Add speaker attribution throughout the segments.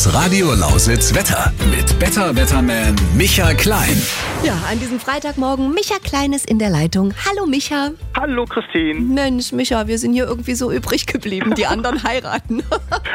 Speaker 1: Das Radio Lausitz Wetter mit Better Wetterman Michael Klein.
Speaker 2: Ja, an diesem Freitagmorgen Micha Klein ist in der Leitung. Hallo Micha.
Speaker 3: Hallo Christine.
Speaker 2: Mensch, Micha, wir sind hier irgendwie so übrig geblieben. Die anderen heiraten.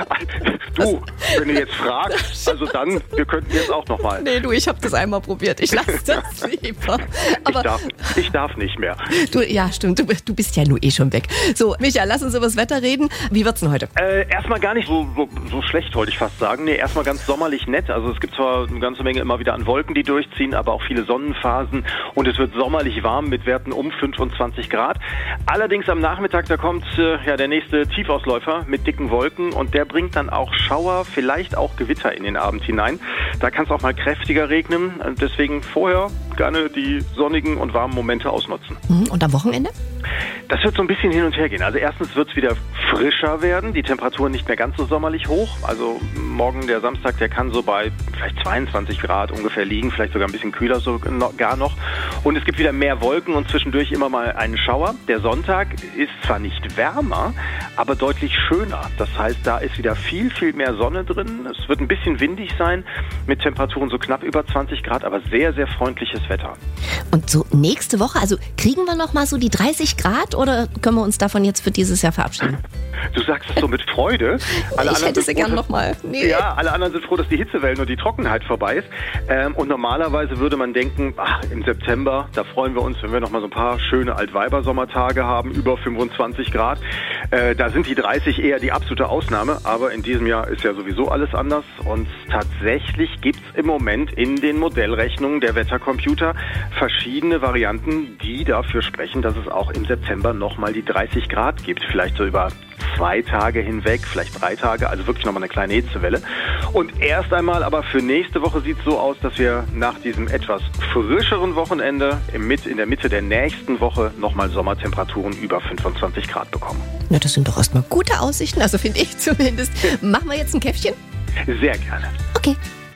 Speaker 3: Du, wenn ihr jetzt fragt, also dann, wir könnten jetzt auch nochmal.
Speaker 2: Nee, du, ich habe das einmal probiert. Ich lasse das lieber. Aber
Speaker 3: ich darf nicht mehr.
Speaker 2: Du, ja, stimmt. Du bist ja nur schon weg. So, Micha, lass uns über das Wetter reden. Wie wird's denn heute?
Speaker 3: Erstmal gar nicht so schlecht, wollte ich fast sagen. Nee, erstmal ganz sommerlich nett. Also es gibt zwar eine ganze Menge immer wieder an Wolken, die durchziehen, aber auch viele Sonnenphasen. Und es wird sommerlich warm mit Werten um 25 Grad. Allerdings am Nachmittag, da kommt der nächste Tiefausläufer mit dicken Wolken. Und der bringt dann auch Schauer, vielleicht auch Gewitter in den Abend hinein. Da kann es auch mal kräftiger regnen. Deswegen vorher gerne die sonnigen und warmen Momente ausnutzen.
Speaker 2: Und am Wochenende?
Speaker 3: Das wird so ein bisschen hin und her gehen. Also erstens wird es wieder frischer werden, die Temperaturen nicht mehr ganz so sommerlich hoch. Also morgen, der Samstag, der kann so bei vielleicht 22 Grad ungefähr liegen, vielleicht sogar ein bisschen kühler sogar noch. Und es gibt wieder mehr Wolken und zwischendurch immer mal einen Schauer. Der Sonntag ist zwar nicht wärmer, aber deutlich schöner. Das heißt, da ist wieder viel, viel mehr Sonne drin. Es wird ein bisschen windig sein, mit Temperaturen so knapp über 20 Grad, aber sehr, sehr freundliches Wetter.
Speaker 2: Und so nächste Woche, also kriegen wir noch mal so die 30 Grad oder können wir uns davon jetzt für dieses Jahr verabschieden?
Speaker 3: Du sagst es so mit Freude.
Speaker 2: Ich hätte es ja gern nochmal. Nee.
Speaker 3: Ja, alle anderen sind froh, dass die Hitzewellen und die Trockenheit vorbei ist. Und normalerweise würde man denken, im September, da freuen wir uns, wenn wir nochmal so ein paar schöne Altweiber-Sommertage haben, über 25 Grad. Da sind die 30 eher die absolute Ausnahme. Aber in diesem Jahr ist ja sowieso alles anders. Und tatsächlich gibt es im Moment in den Modellrechnungen der Wettercomputer verschiedene Varianten, die dafür sprechen, dass es auch im September nochmal die 30 Grad gibt. Vielleicht so über 2 Tage hinweg, vielleicht 3 Tage, also wirklich nochmal eine kleine Hitzewelle. Und erst einmal aber für nächste Woche sieht es so aus, dass wir nach diesem etwas frischeren Wochenende in der Mitte der nächsten Woche nochmal Sommertemperaturen über 25 Grad bekommen.
Speaker 2: Na, das sind doch erstmal gute Aussichten, also finde ich zumindest. Machen wir jetzt ein Käffchen?
Speaker 3: Sehr gerne.
Speaker 2: Okay.